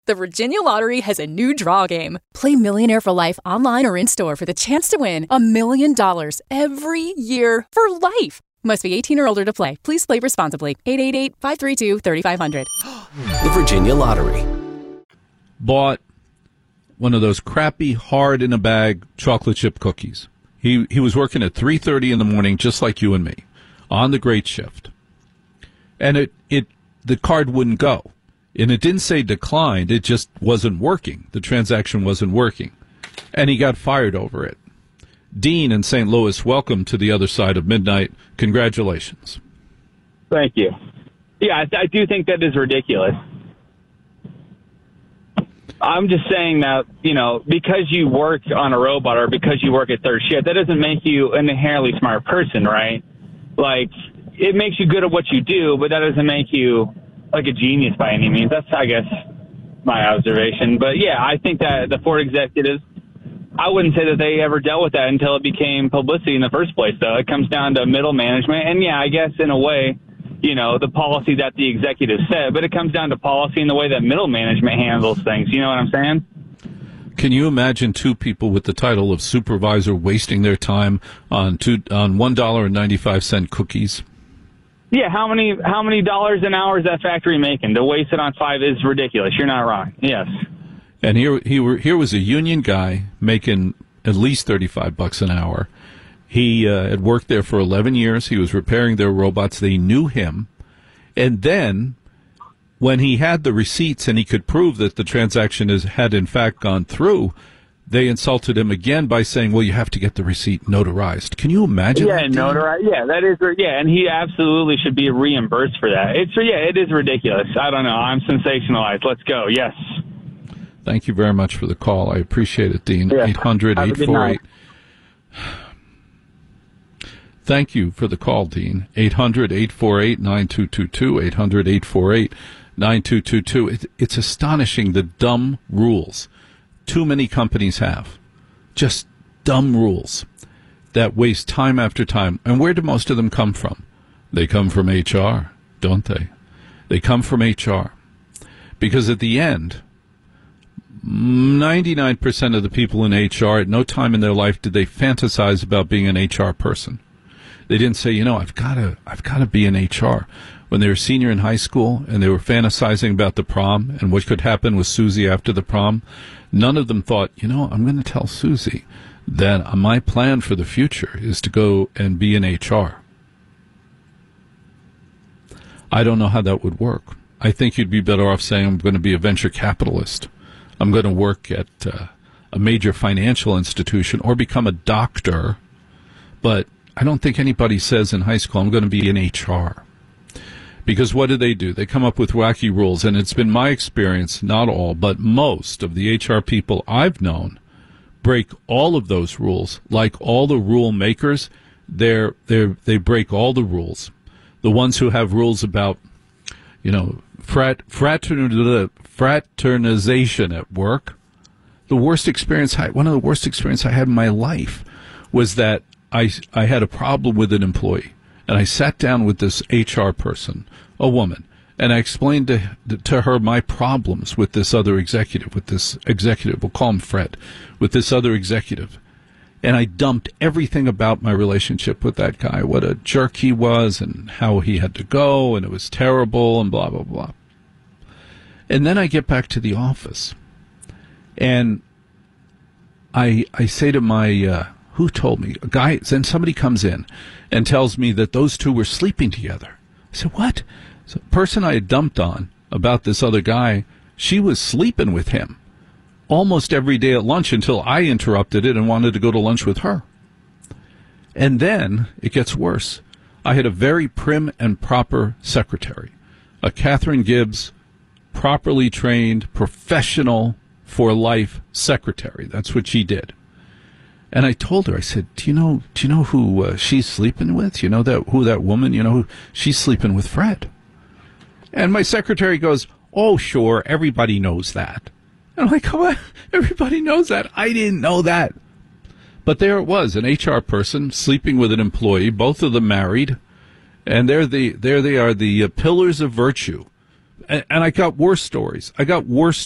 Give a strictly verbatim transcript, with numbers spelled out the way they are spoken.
The Virginia Lottery has a new draw game. Play Millionaire for Life online or in-store for the chance to win a million dollars every year for life. Must be eighteen or older to play. Please play responsibly. eight eight eight, five three two, three five zero zero. The Virginia Lottery. Bought one of those crappy, hard-in-a-bag chocolate chip cookies. He he was working at three thirty in the morning, just like you and me, on the great shift. And it, it the card wouldn't go. And it didn't say declined, it just wasn't working. The transaction wasn't working. And he got fired over it. Dean in Saint Louis, welcome to the other side of midnight. Congratulations. Thank you. Yeah, I, I do think that is ridiculous. I'm just saying that, you know, because you work on a robot or because you work at third shift, that doesn't make you an inherently smart person, right? Like, it makes you good at what you do, but that doesn't make you like a genius by any means. That's, I guess, my observation. But, yeah, I think that the Ford executives, I wouldn't say that they ever dealt with that until it became publicity in the first place, though. It comes down to middle management. And, yeah, I guess in a way, you know, the policy that the executive said, but it comes down to policy and the way that middle management handles things. You know what I'm saying? Can you imagine two people with the title of supervisor wasting their time on two on one dollar and ninety-five cent cookies? Yeah, how many how many dollars an hour is that factory making? To waste it on five is ridiculous. You're not wrong. Yes. And here he were, here was a union guy making at least thirty-five bucks an hour. He uh, had worked there for eleven years. He was repairing their robots. They knew him. And then when he had the receipts and he could prove that the transaction is, had in fact gone through, they insulted him again by saying, well, you have to get the receipt notarized. Can you imagine yeah, that? Yeah, notarized. Yeah, that is, yeah, and he absolutely should be reimbursed for that. It's, yeah, it is ridiculous. I don't know. I'm sensationalized. Let's go. Yes. Thank you very much for the call. I appreciate it, Dean. Yeah. eight hundred, eight four eight. Thank you for the call, Dean. eight hundred, eight four eight, nine two two two, eight hundred, eight four eight, nine two two two. It, it's astonishing the dumb rules too many companies have. Just dumb rules that waste time after time. And where do most of them come from? They come from H R, don't they? They come from H R. Because at the end, ninety-nine percent of the people in H R, at no time in their life did they fantasize about being an H R person. They didn't say, you know, I've got to, I've got to be in H R. When they were senior in high school and they were fantasizing about the prom and what could happen with Susie after the prom, none of them thought, you know, I'm going to tell Susie that my plan for the future is to go and be in H R. I don't know how that would work. I think you'd be better off saying I'm going to be a venture capitalist. I'm going to work at uh, a major financial institution or become a doctor. But I don't think anybody says in high school, I'm going to be in H R. Because what do they do? They come up with wacky rules. And it's been my experience, not all, but most of the H R people I've known break all of those rules. Like all the rule makers, they're, they're, they break all the rules. The ones who have rules about, you know, frat, fratern, fraternization at work. The worst experience, I, one of the worst experiences I had in my life was that I, I had a problem with an employee, and I sat down with this H R person, a woman, and I explained to, to her my problems with this other executive, with this executive, we'll call him Fred, with this other executive. And I dumped everything about my relationship with that guy, what a jerk he was and how he had to go, and it was terrible, and blah, blah, blah. And then I get back to the office, and I I say to my... Uh, Who told me? A guy, then somebody comes in and tells me that those two were sleeping together. I said, what? So the person I had dumped on about this other guy, she was sleeping with him almost every day at lunch until I interrupted it and wanted to go to lunch with her. And then it gets worse. I had a very prim and proper secretary, a Catherine Gibbs, properly trained, professional for life secretary. That's what she did. And I told her, I said, do you know, do you know who uh, she's sleeping with? You know that who that woman, you know, who, she's sleeping with Fred. And my secretary goes, oh, sure, everybody knows that. And I'm like, what? Everybody knows that. I didn't know that. But there it was, an H R person sleeping with an employee, both of them married. And there, the, there they are, the uh, pillars of virtue. And, and I got worse stories. I got worse